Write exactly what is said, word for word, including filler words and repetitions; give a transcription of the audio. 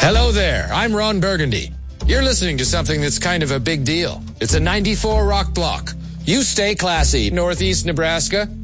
Hello there, I'm Ron Burgundy. You're listening to something that's kind of a big deal. It's a ninety-four rock block. You stay classy, Northeast Nebraska.